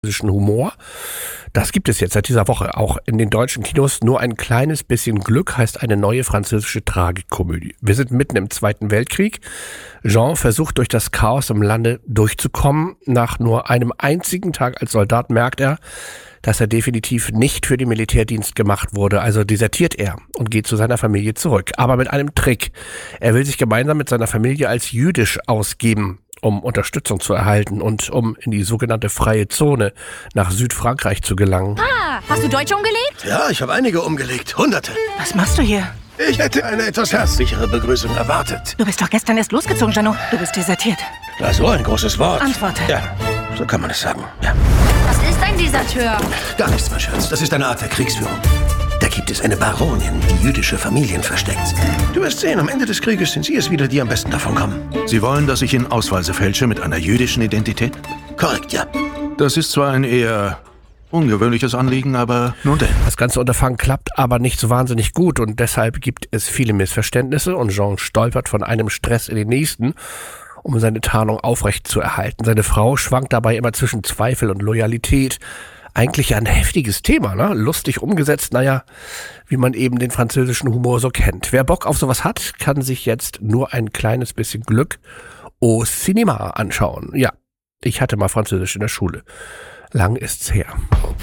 Humor. Das gibt es jetzt seit dieser Woche auch in den deutschen Kinos. Nur ein kleines bisschen Glück heißt eine neue französische Tragikkomödie. Wir sind mitten im Zweiten Weltkrieg. Jean versucht durch das Chaos im Lande durchzukommen. Nach nur einem einzigen Tag als Soldat merkt er, dass er definitiv nicht für den Militärdienst gemacht wurde. Also desertiert er und geht zu seiner Familie zurück. Aber mit einem Trick. Er will sich gemeinsam mit seiner Familie als jüdisch ausgeben, um Unterstützung zu erhalten und um in die sogenannte freie Zone nach Südfrankreich zu gelangen. Ah, hast du Deutsche umgelegt? Ja, ich habe einige umgelegt. Hunderte. Was machst du hier? Ich hätte eine etwas herzlichere Begrüßung erwartet. Du bist doch gestern erst losgezogen, Jano. Du bist desertiert. Da so ein großes Wort. Antworte. Ja, so kann man es sagen. Ja. Was ist ein Deserteur? Gar nichts, mein Schatz. Das ist eine Art der Kriegsführung. Da gibt es eine Baronin, die jüdische Familien versteckt. Du wirst sehen, am Ende des Krieges sind sie es wieder, die am besten davon kommen. Sie wollen, dass ich in Ausweise fälsche mit einer jüdischen Identität? Korrekt, ja. Das ist zwar ein eher ungewöhnliches Anliegen, aber nun denn. Das ganze Unterfangen klappt aber nicht so wahnsinnig gut und deshalb gibt es viele Missverständnisse und Jean stolpert von einem Stress in den nächsten, um seine Tarnung aufrechtzuerhalten. Seine Frau schwankt dabei immer zwischen Zweifel und Loyalität. Eigentlich ein heftiges Thema, ne? Lustig umgesetzt, wie man eben den französischen Humor so kennt. Wer Bock auf sowas hat, kann sich jetzt nur ein kleines bisschen Glück au Cinéma anschauen. Ja, ich hatte mal Französisch in der Schule. Lang ist's her.